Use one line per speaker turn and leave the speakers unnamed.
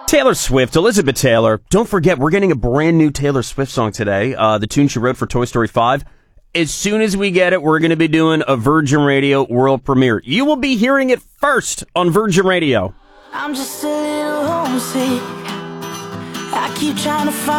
Taylor Swift, Elizabeth Taylor. Don't forget, we're getting a brand new Taylor Swift song today. The tune she wrote for Toy Story 5. As soon as we get it, we're going to be doing a Virgin Radio world premiere. You will be hearing it first on Virgin Radio.
I'm just a little homesick. I keep trying to find